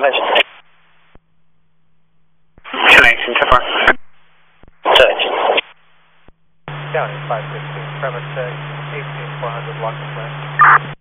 engine. Connection, so far. Engine. County 515, premise check, 18400 block of plan.